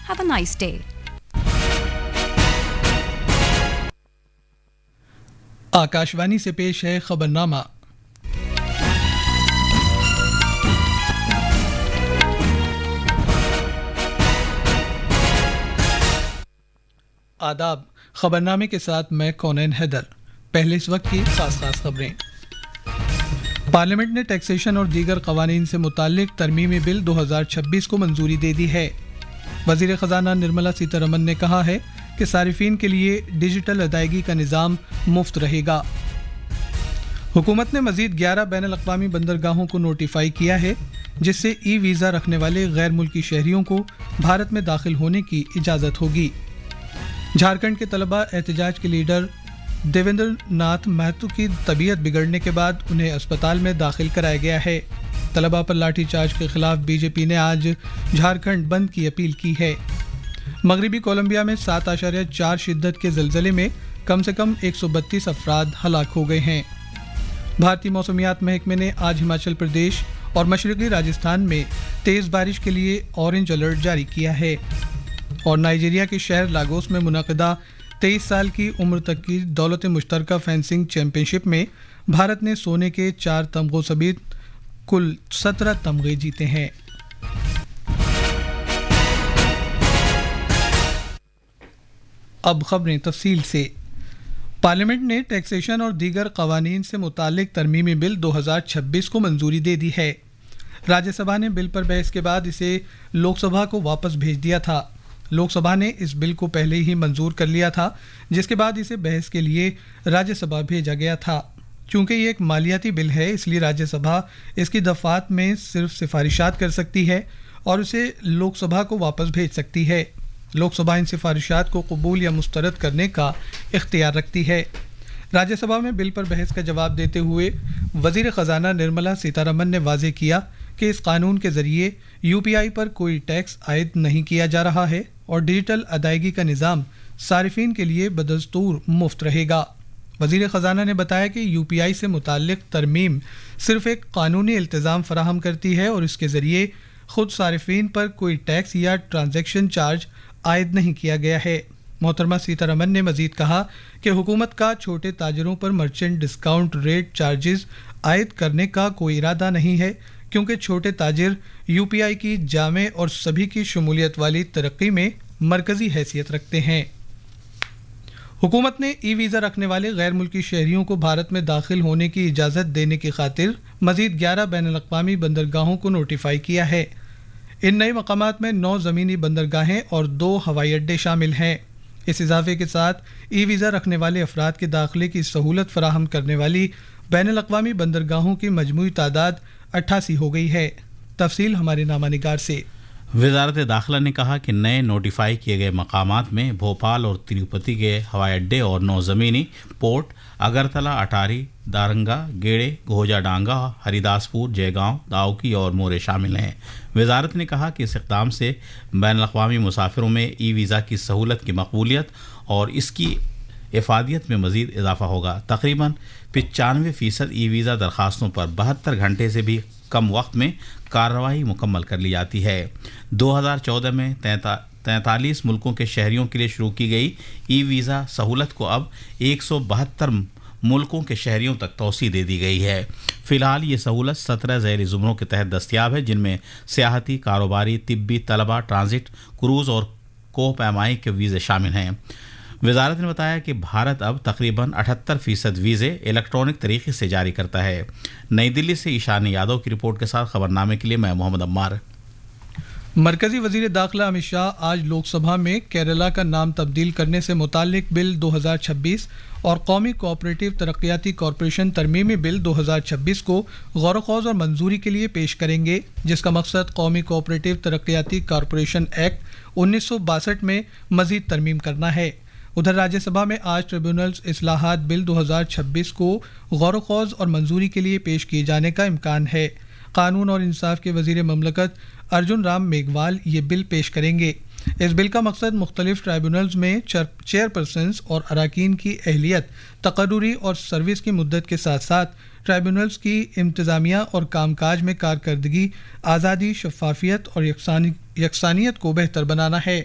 Have a nice day. Akashvani से पेश है खबरनामा। आदाब, खबरनामे के साथ मैं कौनैन हैदर। पहले इस वक्त की खास खबरें। पार्लियामेंट ने टैक्सेशन और दीगर कवानीन से मुताल्लिक तरमीमी बिल 2026 को मंजूरी दे दी है। वज़ीर ख़ज़ाना निर्मला सीतारमन ने कहा है कि सारिफीन के लिए डिजिटल अदायगी का निज़ाम मुफ्त रहेगा। हुकूमत ने मज़ीद 11 बैन अल-अक़वामी बंदरगाहों को नोटिफाई किया है, जिससे ई वीज़ा रखने वाले गैर मुल्की शहरियों को भारत में दाखिल होने की इजाज़त होगी। झारखंड के तलबा एहतजाज के लीडर देवेंद्र नाथ महतो की तबीयत बिगड़ने के बाद उन्हें अस्पताल में दाखिल कराया गया है। तलबा पर लाठीचार्ज के खिलाफ बीजेपी ने आज झारखंड बंद की अपील की है। मगरबी कोलंबिया में 7.4 शिद्दत के ज़लज़ले में कम से कम 132 अफराद हलाक हो गए हैं। भारतीय मौसमियात महकमे ने आज हिमाचल प्रदेश और मशरक़ी राजस्थान में तेज़ बारिश के लिए ऑरेंज अलर्ट जारी किया है। और नाइजीरिया के शहर लागोस में मुनक़दा 23 साल की उम्र तक की दौलत मुश्तरका फेंसिंग चैंपियनशिप में भारत ने सोने के 4 तमगों समेत कुल 17 तमगे जीते हैं। अब खबरें तफसील से। पार्लियामेंट ने टैक्सेशन और दीगर कवानीन से मुताल्लिक तरमीमी बिल 2026 को मंजूरी दे दी है। राज्यसभा ने बिल पर बहस के बाद इसे लोकसभा को वापस भेज दिया था। लोकसभा ने इस बिल को पहले ही मंजूर कर लिया था, जिसके बाद इसे बहस के लिए राज्यसभा भेजा गया था। चूँकि ये एक मालियाती बिल है, इसलिए राज्यसभा इसकी दफ़ात में सिर्फ सिफारिशात कर सकती है और उसे लोकसभा को वापस भेज सकती है। लोकसभा इन सिफारिशात को कबूल या मुस्तरद करने का इख्तियार रखती है। राज्यसभा में बिल पर बहस का जवाब देते हुए वज़ीर ख़ज़ाना निर्मला सीतारमन ने वाज़ेह किया कि इस कानून के ज़रिए यूपीआई पर कोई टैक्स आयद नहीं किया जा रहा है और डिजिटल अदायगी का निज़ाम सारिफीन के लिए बदस्तूर मुफ्त रहेगा। वज़ीर ख़ज़ाना ने बताया कि यूपीआई से मुताल्लिक़ तरमीम सिर्फ एक कानूनी इल्तिज़ाम फराहम करती है और इसके ज़रिए ख़ुद सारिफीन पर कोई टैक्स या ट्रांजैक्शन चार्ज आयद नहीं किया गया है। मोहतरमा सीतारमन ने मज़ीद कहा कि हुकूमत का छोटे ताजरों पर मर्चेंट डिस्काउंट रेट चार्जेस आयद करने का कोई इरादा नहीं है, क्योंकि छोटे ताजिर यूपीआई की जामे और सभी की शमूलियत वाली तरक्की में मरकज़ी हैसियत रखते हैं। हुकूमत ने ई वीज़ा रखने वाले गैर मुल्की शहरियों को भारत में दाखिल होने की इजाज़त देने की खातिर मज़ीद 11 बैन अल-अक़वामी बंदरगाहों को नोटिफाई किया है। इन नए मकामात में 9 ज़मीनी बंदरगाहें और 2 हवाई अड्डे शामिल हैं। इस इजाफे के साथ ई वीज़ा रखने वाले अफराद के दाखिले की सहूलत फराहम करने वाली बैन अल-अक़वामी बंदरगाहों की मजमूई तादाद 88 हो गई है। तफसील हमारे नामानिगार से। वज़ारत दाखिला ने कहा कि नए नोटिफाई किए गए मकामात में भोपाल और तिरुपति के हवाई अड्डे और 9 ज़मीनी पोर्ट अगरतला, अटारी, दारंगा, गेड़े, घोजा डांगा, हरिदासपुर, जयगांव, दाउकी और मोरे शामिल हैं। वज़ारत ने कहा कि इस इक़दाम से बैन अल-अक़वामी मुसाफिरों में ई वीज़ा की सहूलत की मकबूलियत और इसकी इफ़ादियत में मज़ीद इजाफा होगा। तकरीबन 95% ई वीज़ा दरखास्तों पर 72 घंटे से भी कम वक्त में कार्रवाई मुकम्मल कर ली जाती है। 2014 में 43 मुल्कों के शहरियों के लिए शुरू की गई ई वीज़ा सहूलत को अब 172 मुल्कों के शहरियों तक तोसी दे दी गई है। फ़िलहाल ये सहूलत 17 ज़ैली ज़ुमरों के तहत दस्तियाब है, जिनमें सियाहती, कारोबारी, तिब्बी, तलबा, ट्रांजिट, क्रूज़ और कोह पैमाई के वीज़े शामिल हैं। वज़ारत ने बताया कि भारत अब तकरीबन 78% वीज़े इलेक्ट्रॉनिक तरीके से जारी करता है। नई दिल्ली से ईशान यादव की रिपोर्ट के साथ खबरनामे के लिए मैं मोहम्मद अम्मार। मरकज़ी वज़ीर दाखिला अमित शाह आज लोकसभा में केरला का नाम तब्दील करने से मुताल्लिक बिल 2026 और कौमी कोऑपरेटिव तरक्याती कॉरपोरेशन तरमीमी बिल 2026 को गौर-व-ख़ौज़ और मंजूरी के लिए पेश करेंगे, जिसका मकसद कौमी कोऑपरेटिव तरक्याती कॉरपोरेशन एक्ट 1962 में मज़ीद तरमीम करना है। उधर राज्यसभा में आज ट्रिब्यूनल्स इस्लाहात बिल 2026 को गौर-व-ख़ौज़ और मंजूरी के लिए पेश किए जाने का इम्कान है। कानून और इंसाफ के वज़ीर ममलकत अर्जुन राम मेघवाल ये बिल पेश करेंगे। इस बिल का मकसद मुख्तलिफ ट्राइब्यूनल्स में चेयरपर्सन्स और अराकीन की अहलियत, तकर्रुरी और सर्विस की मुद्दत के साथ साथ ट्राइब्यूनल्स की इंतज़ामिया और कामकाज में कारकर्दगी, आज़ादी, शफ़ाफ़ियत और यकसानियत को बेहतर बनाना है।